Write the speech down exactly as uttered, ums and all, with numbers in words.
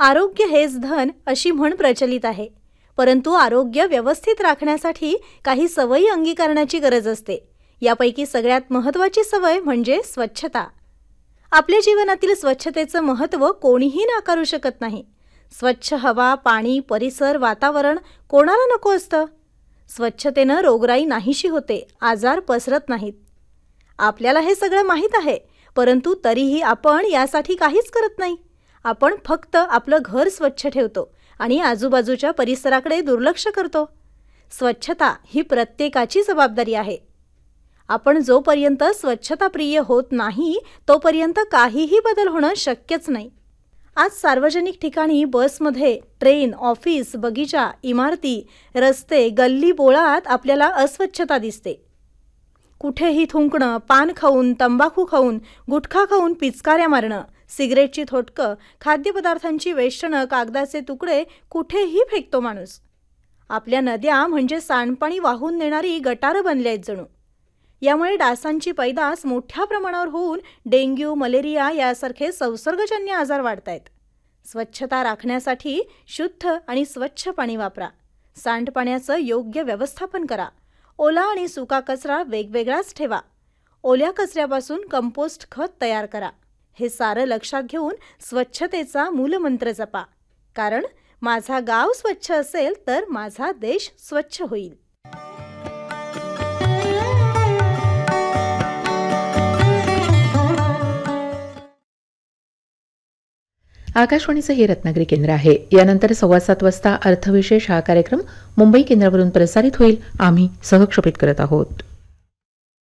आरोग्य हेच धन अशी म्हण प्रचलित आहे, परंतु आरोग्य व्यवस्थित राखण्यासाठी काही सवयी अंगीकारण्याची गरज असते. यापैकी सगळ्यात महत्त्वाची सवय म्हणजे स्वच्छता. आपल्या जीवनातील स्वच्छतेचं महत्त्व कोणीही नाकारू शकत नाही. स्वच्छ हवा, पाणी, परिसर, वातावरण कोणाला नको असतं? स्वच्छतेनं रोगराई नाहीशी होते, आजार पसरत नाहीत. आपल्याला हे सगळं माहीत आहे, परंतु तरीही आपण यासाठी काहीच करत नाही. आपण फक्त आपलं घर स्वच्छ ठेवतो आणि आजूबाजूच्या परिसराकडे दुर्लक्ष करतो. स्वच्छता ही प्रत्येकाची जबाबदारी आहे. आपण जोपर्यंत स्वच्छताप्रिय होत नाही तोपर्यंत काहीही बदल होणं शक्यच नाही. आज सार्वजनिक ठिकाणी, बसमध्ये, ट्रेन, ऑफिस, बगीचा, इमारती, रस्ते, गल्ली बोळात आपल्याला अस्वच्छता दिसते. कुठेही थुंकणं, पान खाऊन, तंबाखू खाऊन, गुटखा खाऊन पिचकाऱ्या मारणं, सिगरेटची थोटकं, खाद्यपदार्थांची वेष्टणं, कागदाचे तुकडे कुठेही फेकतो माणूस. आपल्या नद्या म्हणजे सांडपाणी वाहून नेणारी गटारं बनली आहेत जणू. यामुळे डासांची पैदास मोठ्या प्रमाणावर होऊन डेंग्यू, मलेरिया यासारखे संसर्गजन्य आजार वाढत आहेत. स्वच्छता राखण्यासाठी शुद्ध आणि स्वच्छ पाणी वापरा. सांडपाण्याचं योग्य व्यवस्थापन करा. ओला आणि सुका कचरा वेगवेगळाच ठेवा. ओल्या कचऱ्यापासून कंपोस्ट खत तयार करा. हे सारं लक्षात घेऊन स्वच्छतेचा मूलमंत्र जपा. कारण माझा गाव स्वच्छ असेल तर माझा देश स्वच्छ होईल. आकाशवाणीचं हे रत्नागिरी केंद्र आहे. यानंतर सव्वा सात वाजता अर्थविशेष हा कार्यक्रम मुंबई केंद्रावरून प्रसारित होईल. आम्ही सहक्षेपित करत आहोत.